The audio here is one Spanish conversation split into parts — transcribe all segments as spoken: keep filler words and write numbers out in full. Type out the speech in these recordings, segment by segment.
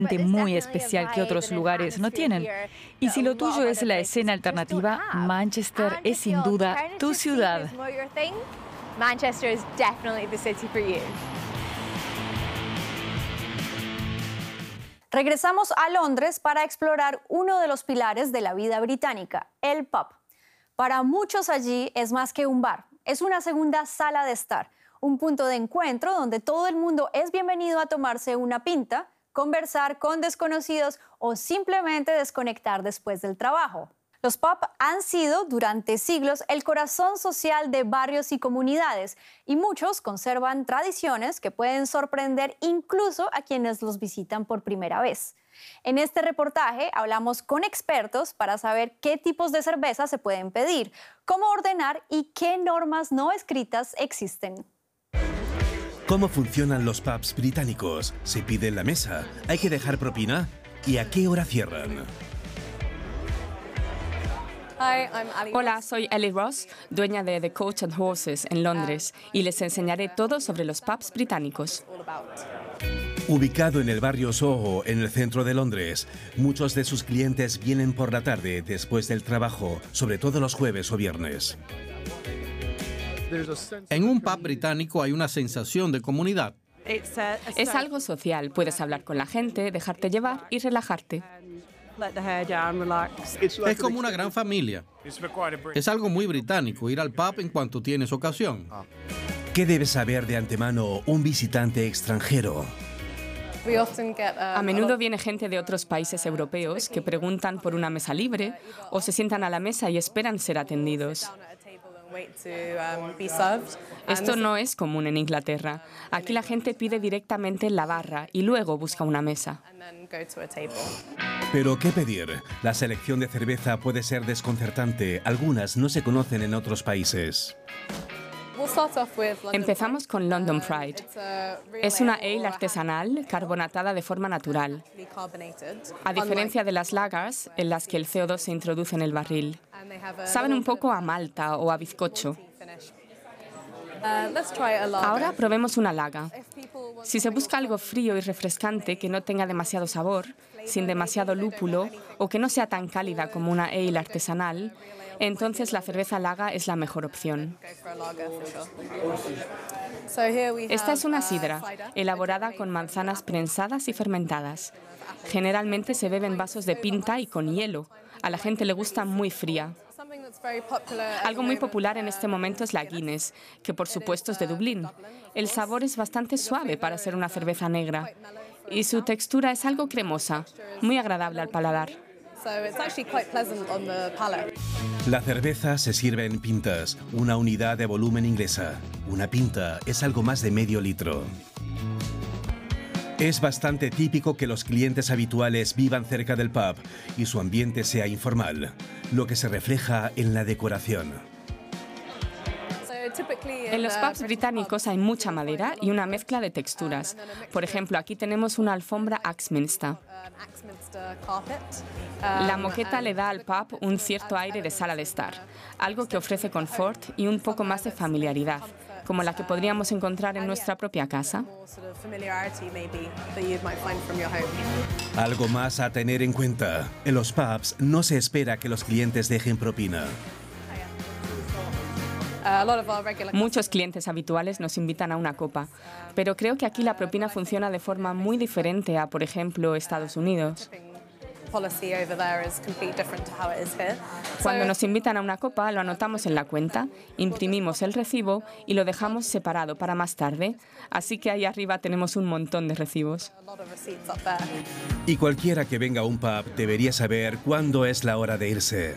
muy especial que otros lugares no tienen. Y si lo tuyo es la escena alternativa, Manchester es sin duda tu ciudad. Manchester is definitely the city for you. Regresamos a Londres para explorar uno de los pilares de la vida británica, el pub. Para muchos allí es más que un bar, es una segunda sala de estar, un punto de encuentro donde todo el mundo es bienvenido a tomarse una pinta, conversar con desconocidos o simplemente desconectar después del trabajo. Los pubs han sido durante siglos el corazón social de barrios y comunidades y muchos conservan tradiciones que pueden sorprender incluso a quienes los visitan por primera vez. En este reportaje hablamos con expertos para saber qué tipos de cerveza se pueden pedir, cómo ordenar y qué normas no escritas existen. ¿Cómo funcionan los pubs británicos? ¿Se pide en la mesa? ¿Hay que dejar propina? ¿Y a qué hora cierran? Hola, soy Ellie Ross, dueña de The Coach and Horses en Londres, y les enseñaré todo sobre los pubs británicos. Ubicado en el barrio Soho, en el centro de Londres, muchos de sus clientes vienen por la tarde después del trabajo, sobre todo los jueves o viernes. En un pub británico hay una sensación de comunidad. Es algo social, puedes hablar con la gente, dejarte llevar y relajarte. Es como una gran familia. Es algo muy británico ir al pub en cuanto tienes ocasión. ¿Qué debe saber de antemano un visitante extranjero? A menudo viene gente de otros países europeos que preguntan por una mesa libre o se sientan a la mesa y esperan ser atendidos. Esto no es común en Inglaterra. Aquí la gente pide directamente en la barra y luego busca una mesa. ¿Pero qué pedir? La selección de cerveza puede ser desconcertante. Algunas no se conocen en otros países. Empezamos con London Pride. Es una ale artesanal carbonatada de forma natural, a diferencia de las lagers, en las que el C O dos se introduce en el barril. Saben un poco a malta o a bizcocho. Ahora probemos una lager. Si se busca algo frío y refrescante que no tenga demasiado sabor, sin demasiado lúpulo o que no sea tan cálida como una ale artesanal, entonces la cerveza lager es la mejor opción. Esta es una sidra, elaborada con manzanas prensadas y fermentadas. Generalmente se bebe en vasos de pinta y con hielo. A la gente le gusta muy fría. Algo muy popular en este momento es la Guinness, que por supuesto es de Dublín. El sabor es bastante suave para ser una cerveza negra y su textura es algo cremosa, muy agradable al paladar. La cerveza se sirve en pintas, una unidad de volumen inglesa. Una pinta es algo más de medio litro. Es bastante típico que los clientes habituales vivan cerca del pub y su ambiente sea informal, lo que se refleja en la decoración. En los pubs británicos hay mucha madera y una mezcla de texturas. Por ejemplo, aquí tenemos una alfombra Axminster. La moqueta le da al pub un cierto aire de sala de estar, algo que ofrece confort y un poco más de familiaridad, como la que podríamos encontrar en nuestra propia casa. Algo más a tener en cuenta. En los pubs no se espera que los clientes dejen propina. Muchos clientes habituales nos invitan a una copa, pero creo que aquí la propina funciona de forma muy diferente a, por ejemplo, Estados Unidos. Cuando nos invitan a una copa, lo anotamos en la cuenta, imprimimos el recibo y lo dejamos separado para más tarde. Así que ahí arriba tenemos un montón de recibos. Y cualquiera que venga a un pub debería saber cuándo es la hora de irse.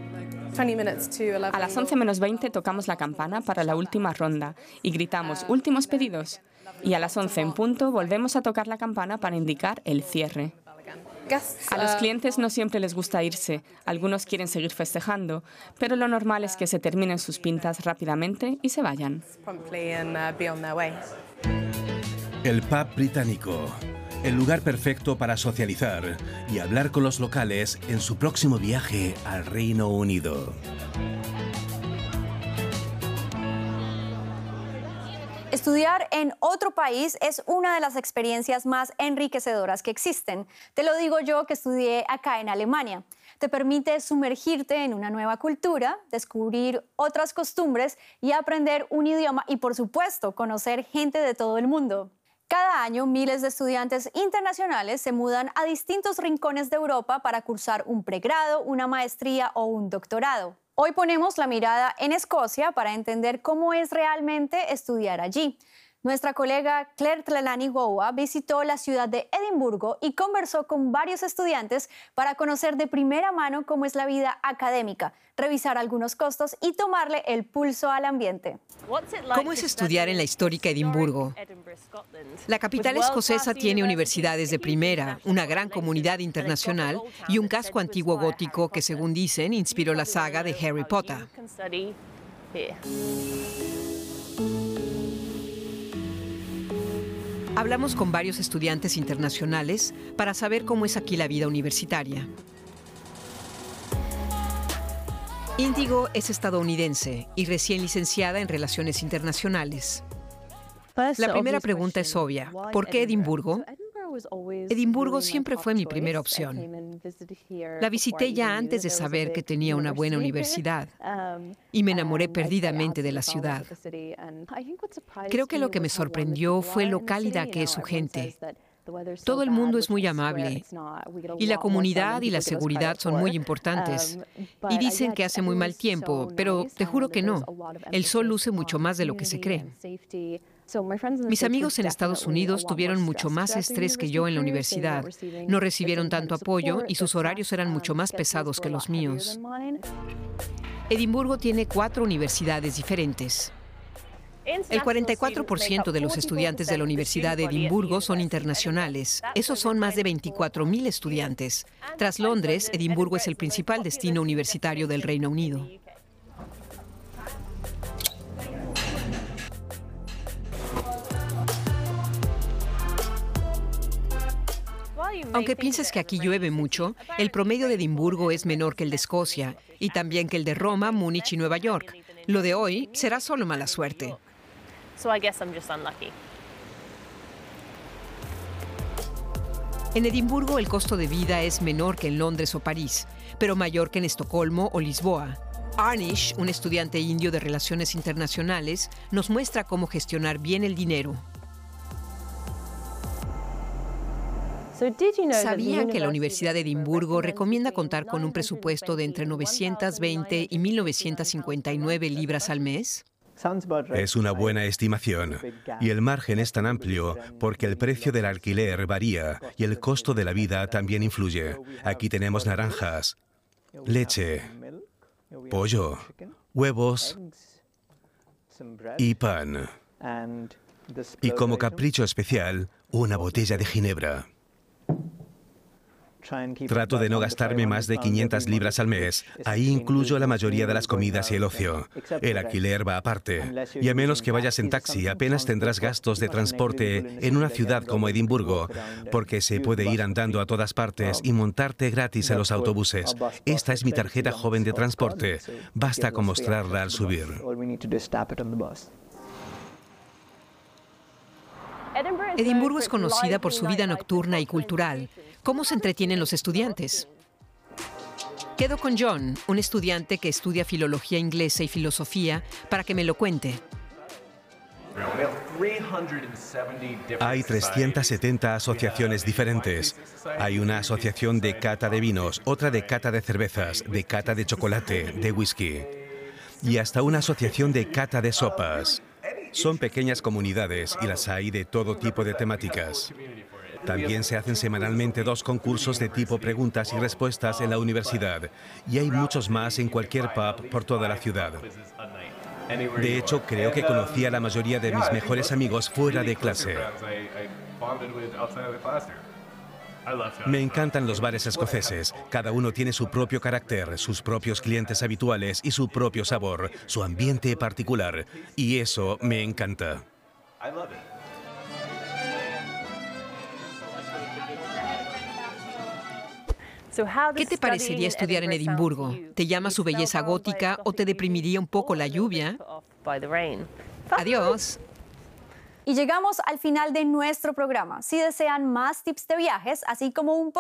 A las once menos veinte tocamos la campana para la última ronda y gritamos «últimos pedidos». Y a las once en punto volvemos a tocar la campana para indicar el cierre. A los clientes no siempre les gusta irse, algunos quieren seguir festejando, pero lo normal es que se terminen sus pintas rápidamente y se vayan. El pub británico, el lugar perfecto para socializar y hablar con los locales en su próximo viaje al Reino Unido. Estudiar en otro país es una de las experiencias más enriquecedoras que existen. Te lo digo yo que estudié acá en Alemania. Te permite sumergirte en una nueva cultura, descubrir otras costumbres y aprender un idioma y, por supuesto, conocer gente de todo el mundo. Cada año, miles de estudiantes internacionales se mudan a distintos rincones de Europa para cursar un pregrado, una maestría o un doctorado. Hoy ponemos la mirada en Escocia para entender cómo es realmente estudiar allí. Nuestra colega Claire Trelawney-Gowa visitó la ciudad de Edimburgo y conversó con varios estudiantes para conocer de primera mano cómo es la vida académica, revisar algunos costos y tomarle el pulso al ambiente. ¿Cómo es estudiar en la histórica Edimburgo? La capital escocesa tiene universidades de primera, una gran comunidad internacional y un casco antiguo gótico que, según dicen, inspiró la saga de Harry Potter. Hablamos con varios estudiantes internacionales para saber cómo es aquí la vida universitaria. Índigo es estadounidense y recién licenciada en Relaciones Internacionales. La primera pregunta es obvia. ¿Por qué Edimburgo? Edimburgo siempre fue mi primera opción. La visité ya antes de saber que tenía una buena universidad y me enamoré perdidamente de la ciudad. Creo que lo que me sorprendió fue lo cálida que es su gente. Todo el mundo es muy amable y la comunidad y la seguridad son muy importantes. Y dicen que hace muy mal tiempo, pero te juro que no. El sol luce mucho más de lo que se cree. Mis amigos en Estados Unidos tuvieron mucho más estrés que yo en la universidad. No recibieron tanto apoyo y sus horarios eran mucho más pesados que los míos. Edimburgo tiene cuatro universidades diferentes. El cuarenta y cuatro por ciento de los estudiantes de la Universidad de Edimburgo son internacionales. Esos son más de veinticuatro mil estudiantes. Tras Londres, Edimburgo es el principal destino universitario del Reino Unido. Aunque pienses que aquí llueve mucho, el promedio de Edimburgo es menor que el de Escocia y también que el de Roma, Múnich y Nueva York. Lo de hoy será solo mala suerte. En Edimburgo el costo de vida es menor que en Londres o París, pero mayor que en Estocolmo o Lisboa. Arnish, un estudiante indio de Relaciones Internacionales, nos muestra cómo gestionar bien el dinero. ¿Sabían que la Universidad de Edimburgo recomienda contar con un presupuesto de entre novecientas veinte y mil novecientas cincuenta y nueve libras al mes? Es una buena estimación. Y el margen es tan amplio porque el precio del alquiler varía y el costo de la vida también influye. Aquí tenemos naranjas, leche, pollo, huevos y pan. Y como capricho especial, una botella de ginebra. Trato de no gastarme más de quinientas libras al mes. Ahí incluyo la mayoría de las comidas y el ocio. El alquiler va aparte. Y a menos que vayas en taxi, apenas tendrás gastos de transporte en una ciudad como Edimburgo, porque se puede ir andando a todas partes y montarte gratis en los autobuses. Esta es mi tarjeta joven de transporte. Basta con mostrarla al subir. Edimburgo es conocida por su vida nocturna y cultural. ¿Cómo se entretienen los estudiantes? Quedo con John, un estudiante que estudia filología inglesa y filosofía, para que me lo cuente. Hay trescientas setenta asociaciones diferentes. Hay una asociación de cata de vinos, otra de cata de cervezas, de cata de chocolate, de whisky. Y hasta una asociación de cata de sopas. Son pequeñas comunidades y las hay de todo tipo de temáticas. También se hacen semanalmente dos concursos de tipo preguntas y respuestas en la universidad. Y hay muchos más en cualquier pub por toda la ciudad. De hecho, creo que conocí a la mayoría de mis mejores amigos fuera de clase. Me encantan los bares escoceses. Cada uno tiene su propio carácter, sus propios clientes habituales y su propio sabor, su ambiente particular. Y eso me encanta. ¿Qué te parecería estudiar en Edimburgo? ¿Te llama su belleza gótica o te deprimiría un poco la lluvia? Adiós. Y llegamos al final de nuestro programa. Si desean más tips de viajes, así como un poco